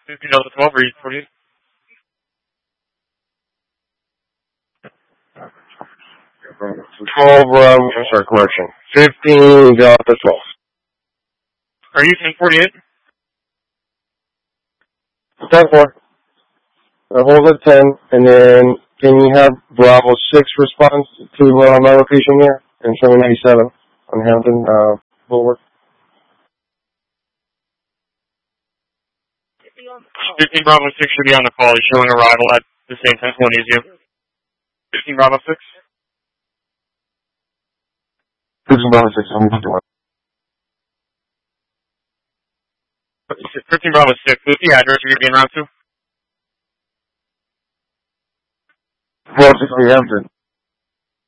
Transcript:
15 Delta 12, read 48. 12, I'm sorry, correction. 15 Delta 12. Are you 1048? 10-4. Hold at 10, and then can you have Bravo 6 response to my location here in 797 on Hampton Boulevard? 15 Bravo 6 should be on the call. He's showing arrival at the same 1020 as you. 15 Bravo 6? 15 Bravo 6, I'm going to do it. 15 Bravo 6, what's the address you're being around to? 463 Hampton.